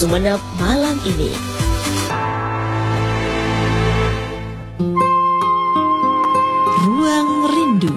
Sumeneb malam ini. Ruang Rindu.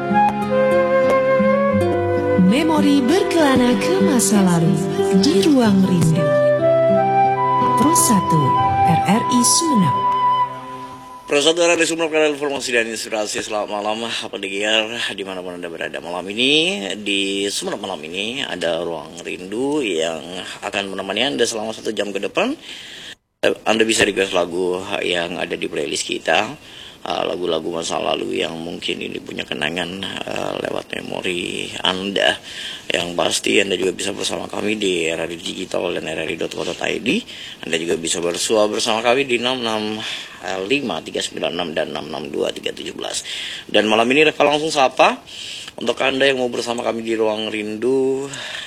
Memori berkelana ke masa lalu di Ruang Rindu. Pro 1 RRI Sumeneb. Pro 1 RRI Sumeneb, kanal informasi dan inspirasi. Selamat malam pendengar dimanapun Anda berada. Malam ini di Sumeneb malam ini ada Ruang Rindu yang akan menemani Anda selama 1 jam ke depan. Anda bisa request lagu yang ada di playlist kita, lagu-lagu masa lalu yang mungkin ini punya kenangan lewat memori Anda. Yang pasti Anda juga bisa bersama kami di RRI Digital dan rri.co.id. Anda juga bisa bersua bersama kami di 665 396 dan 662 317. Dan malam ini Reva langsung sapa untuk Anda yang mau bersama kami di Ruang Rindu.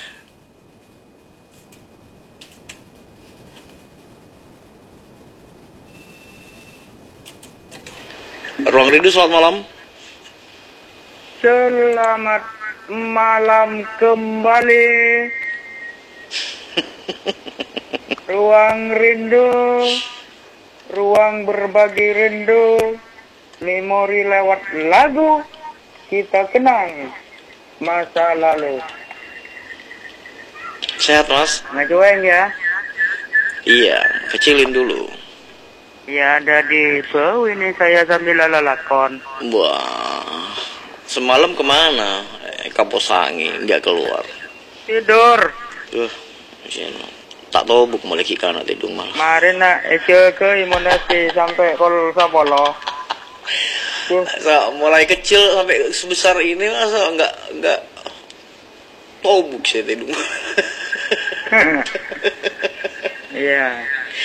Ruang Rindu, selamat malam. Selamat malam kembali. Ruang Rindu, ruang berbagi rindu, memori lewat lagu, kita kenang masa lalu. Sehat, Mas? Ngejueng ya? Iya, kecilin dulu. Ya, ada di bawah ini saya sambil lalakon. Wah, semalam kemana? Kaposangi, nggak keluar. Tidur. Tak tahu buk mulai kikana tidur malah. Kemarin nak ke imunasi sampai kol sapolo. Mulai kecil sampai sebesar ini masa nggak tahu buk saya tidur. Iya.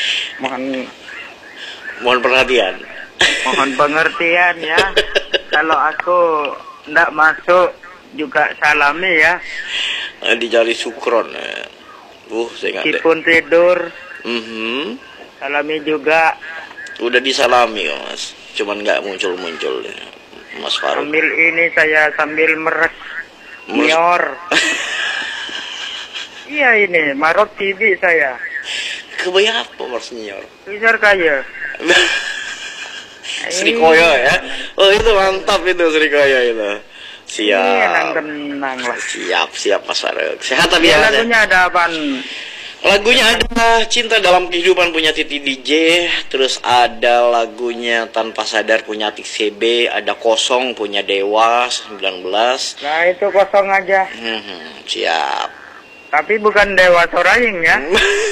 Mohon perhatian. Mohon pengertian ya. Kalau aku ndak masuk juga salami ya. Dicari sukron. Saya nggak ada. Meskipun tidur. Salami juga. Udah disalami kok, Mas. Cuman nggak muncul-muncul Mas Faruk. Sambil ini saya sambil meres. Nyor. Iya ini, Marok TV saya. Kebayang apa Mas Nyor? Bisa kaya. Srikoyo ya. Oh itu mantap itu Srikoyo itu. Siap. Tenang lah. Siap Mas Faruk. Sehat tapi ya. Lagunya ada apaan? Lagunya ada Cinta Dalam Kehidupan punya Titi DJ, terus ada lagunya Tanpa Sadar punya Atik CB, ada Kosong punya Dewa 19. Nah itu kosong aja. Siap. Tapi bukan Dewa Soraing ya.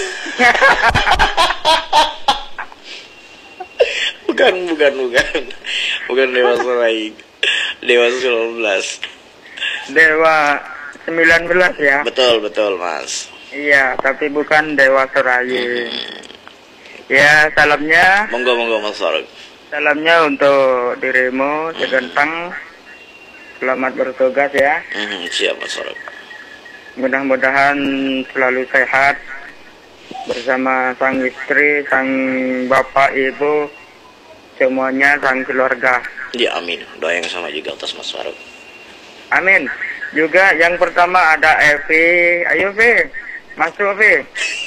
Bukan Dewa Soraing. Dewa 19. Dewa 19 ya. Betul Mas. Iya, tapi bukan Dewa Soraing. Ya, salamnya. Monggo Mas Faruk. Salamnya untuk dirimu segentang. Selamat bertugas ya. Siap Mas Faruk. Mudah-mudahan selalu sehat bersama sang istri, sang bapak, ibu, semuanya, sang keluarga. Ya amin. Doa yang sama juga atas Mas Faruk. Amin. Juga yang pertama ada Evi. Ayo Evi, masuk Evi.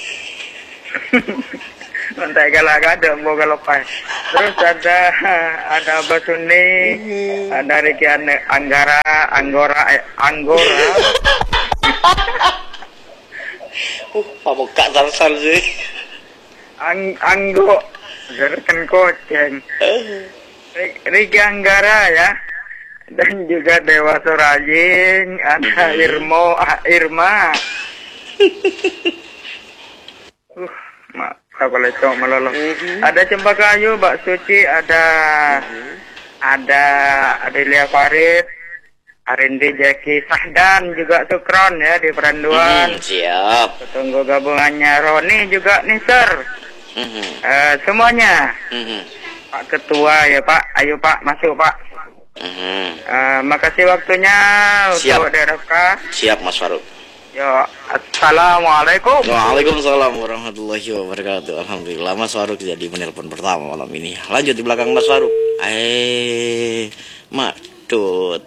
Nanti galak ada mau galopai. Terus ada Basuni, ada Riki Anggora. Kamu kak sarsar sih. Anggo, gerakan koceng. Riki Anggara ya. Dan juga Dewa Soraying, ada Irma. Apa lecok melolong. Ada Cempakayu, Mbak Suci, ada Adelia Farid, Arindi Jeki Sahdan, juga Sukron ya di Peranduan. Siap. Tunggu gabungannya Roni juga Niser. Semuanya. Pak Ketua ya Pak, ayo Pak, masuk Pak. Makasih waktunya untuk DRFK. Siap Mas Faruk. Yo, assalamualaikum. Waalaikumsalam warahmatullahi wabarakatuh. Alhamdulillah Mas Faruk jadi penelpon pertama malam ini. Lanjut di belakang Mas Faruk. Madut.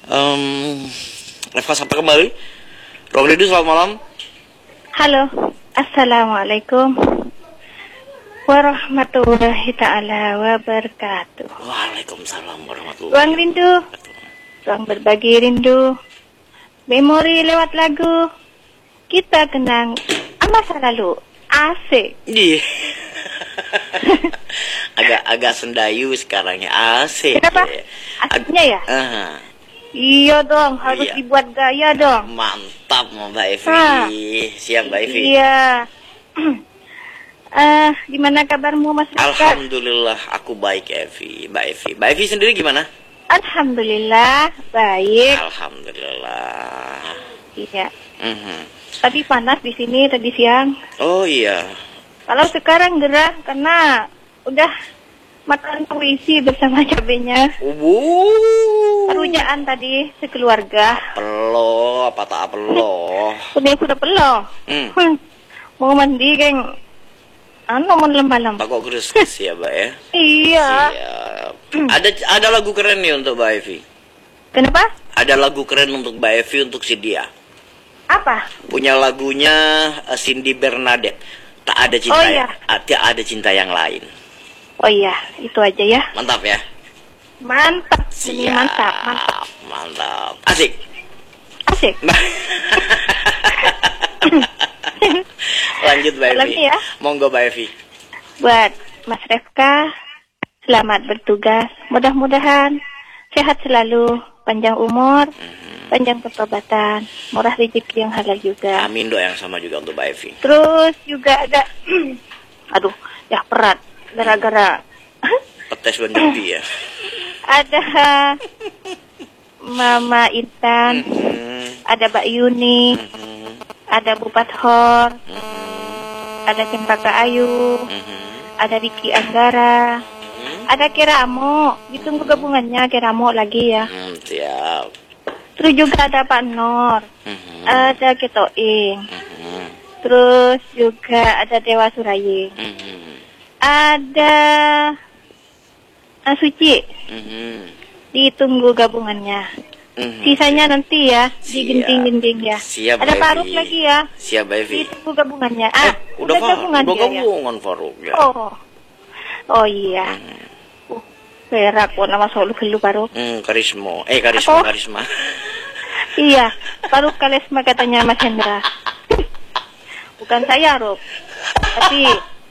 Reva sampai kembali. Ruang Rindu, selamat malam. Halo. Assalamualaikum warahmatullahi ta'ala wabarakatuh. Waalaikumsalam warahmatullahi Ruang rindu, ruang berbagi rindu, memori lewat lagu, kita kenang masa lalu. Asik. Iya. agak sendayu sekarang ya. Asik. Kenapa? Asiknya ya? Iya dong, harus dibuat gaya dong. Mantap Mbak Evi. Siap Mbak Evi. Iya. Gimana kabarmu Mas Rifka? Alhamdulillah aku baik Evi. Mbak Evi. Mbak Evi sendiri gimana? Alhamdulillah baik. Alhamdulillah. Iya. Tadi panas di sini tadi siang. Oh iya. Kalau sekarang gerah karena udah makan puisi bersama cabenya. Perujaan tadi sekeluarga. Pelo, apa tak pelo? Sudah pelo. Mau mandi geng. Mau lembah-lembah. Kok gerus ya Mbak ya? Iya. Ada lagu keren nih untuk Mbak Evi. Kenapa? Ada lagu keren untuk Mbak Evi untuk si dia. Apa? Punya lagunya Cindy Bernadette. Tak ada cinta. Tak ada cinta yang lain. Oh iya, itu aja ya. Mantap ya. Mantap. Siap. Mantap. Asik. Lanjut Mbak Evi. Ya. Monggo Mbak Evi. Buat Mas Refka, selamat bertugas. Mudah-mudahan sehat selalu, panjang umur, panjang pertobatan, murah rezeki yang halal juga. Amin, doa yang sama juga untuk Mbak Evi. Terus juga ada, aduh, ya berat, gara-gara petes Banjuti ya. Ada Mama Intan, ada Mbak Yuni, ada Bu Pathor, ada Cempaka Ayu, ada Riki Anggara, ada Keramo. Ditunggu gabungannya Keramo lagi ya. Siap. Terus juga ada Pak Nur, ada Ketoing, terus juga ada Dewa Suraying, ada Suci. Ditunggu gabungannya. Sisanya nanti ya, digenting-genting ya. Siap, ada Faruk lagi ya. Siap, Evi. Ditunggu gabungannya. Udah gabungan gabungan Faruk ya. Oh iya. Berak pun nama solo kelu Faruk. Karisma. Iya, Faruk Karisma katanya Mas Hendra. Bukan saya, Rob. Tapi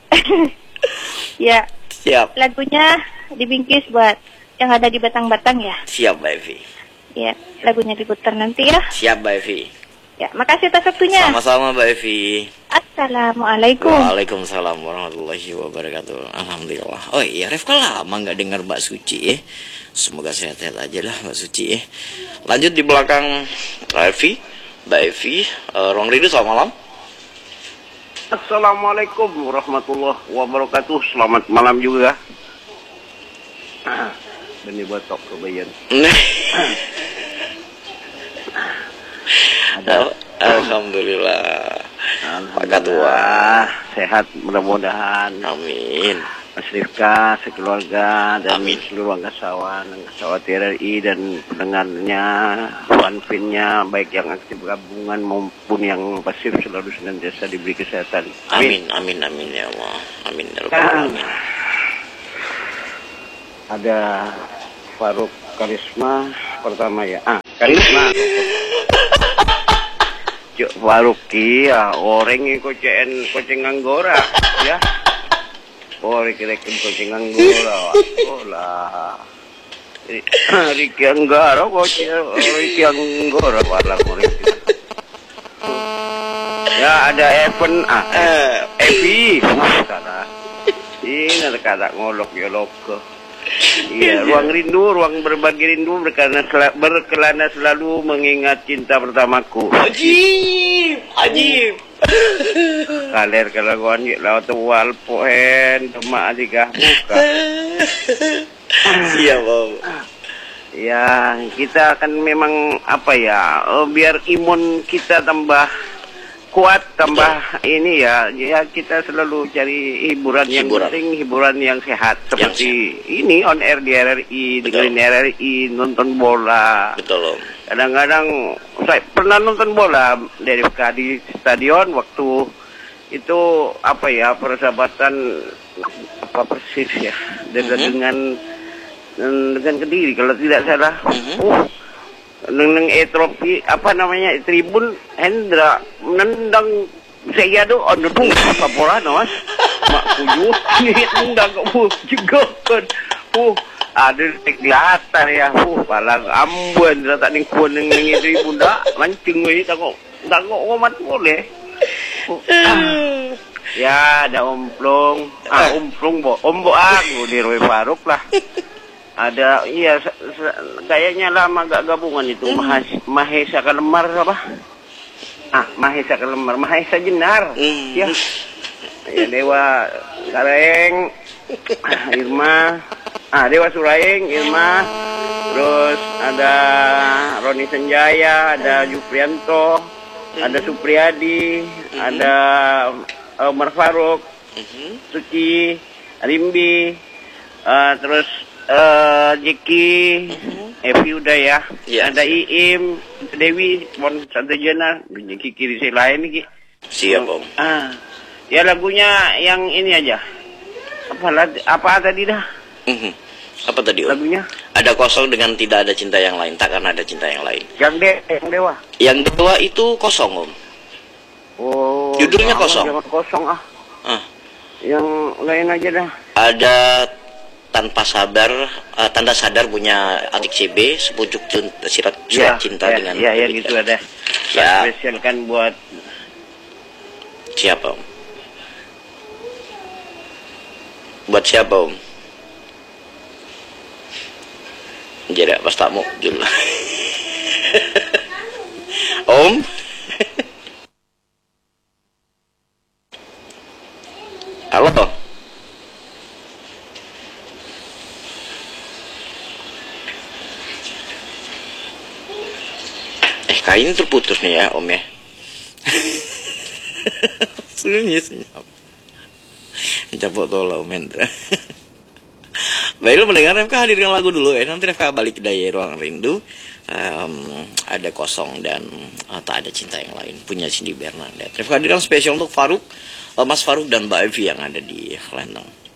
ya. Siap. Lagunya dibingkis buat yang ada di batang-batang ya. Siap, Mbak Evi. Ya, lagunya diputar nanti ya. Siap, Mbak Evi. Ya, makasih atas waktunya. Sama-sama, Mbak Evi. Assalamualaikum. Waalaikumsalam warahmatullahi wabarakatuh. Alhamdulillah. Oh iya, Refka lama nggak dengar Mbak Suci ya. Semoga sehat-sehat aja lah Mbak Suci ya. Lanjut di belakang Mbak Evi. Mbak Evi, Ruang Rindu, selamat malam. Assalamualaikum warahmatullahi wabarakatuh. Selamat malam juga. Ini batok kebayan. Alhamdulillah. Pak Ketua sehat mudah-mudahan. Amin. Mas Rifka, sekeluarga dan Amin. seluruh angkasawan TRRI dan pendengarnya, fanfinnya, baik yang aktif gabungan maupun yang pasif selalu senantiasa diberi kesehatan. Amin, amin, amin ya Allah. Amin ya Rabbal alamin. Ada Faruk Karisma pertama ya. Karisma. Cuk Faruk ya, orang yang koceng Anggora ya. Orang kira-kira koceng Anggora. Oh lah. Riki Anggara Riki Anggora walang orang. Ya ada Evan Evi. Salah. Ini ada kata ngolok ya loko. Iya, ruang rindu, ruang berbagi rindu berkelana selalu mengingat cinta pertamaku. Ajib. Kaler kalaguan laut wal poen temak adigah buka. Siap, Om. Ya, kita akan memang apa ya, biar imun kita tambah kuat, tambah ini ya kita selalu cari hiburan yang penting, hiburan yang sehat seperti ini on air di RRI, dengerin RRI, nonton bola. Betul, Om. Kadang-kadang saya pernah nonton bola dari di stadion waktu itu apa ya, persahabatan apa persis ya dengan Kediri kalau tidak salah. Neng Etropi apa namanya Tribun Hendra menendang saya tuh ondung kaporan mas mak kuyu nendang juga kan ada tek di atas ya palang ambon tak ning kuning ning Tribun dak mancing we tangok ngomat boleh. Ya ada omplong di Roy Faruk lah. Ada iya kayaknya lama gak gabungan itu Mahesa Kalemar apa? Mahesa Kalemar, Mahesa Jenar. Ya. Ya Dewa Kareng, Irma, Dewa Suraing, Irma. Terus ada Roni Senjaya, ada Juprianto, ada Supriyadi, ada Omar Faruk, Suci, Rimbi, terus Jeki, Evi udah ya. Ada Iim, Dewi, Mon Santajana, Jeki kiri saya lain nih. Siap Om. Ya lagunya yang ini aja. Apa tadi dah? Apa tadi Om? Lagunya? Ada kosong dengan tidak ada cinta yang lain, takkan ada cinta yang lain. Yang Dewa. Yang Dewa itu kosong Om. Oh. Judulnya kosong. Jangan kosong Yang lain aja dah. Ada tanda sadar punya Atik CB, sepucuk surat cinta dengan ya gitu ada. Ya. Spesial kan buat siapa Om? Buat siapa Om? Jadi pas tamu jul. Om. Halo. Kayaknya terputus nih ya Om ya. Senyap. Capok tolong Om Hendra. Baiklah mendengar FK hadirkan lagu dulu ya. Nanti FK balik ke Daya Ruang Rindu. Ada kosong dan tak ada cinta yang lain. Punya Cindy Bernadette. FK hadirkan spesial untuk Faruk, Mas Faruk dan Mbak Evi yang ada di Lenteng.